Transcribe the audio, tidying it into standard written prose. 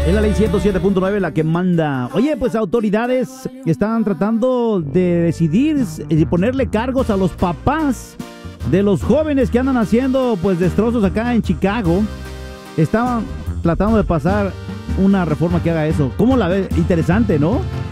Es la ley 107.9 la que manda. Oye, pues autoridades están tratando de decidir y ponerle cargos a los papás de los jóvenes que andan haciendo pues destrozos acá en Chicago. Estaban tratando de pasar una reforma que haga eso. ¿Cómo la ves? Interesante, ¿no?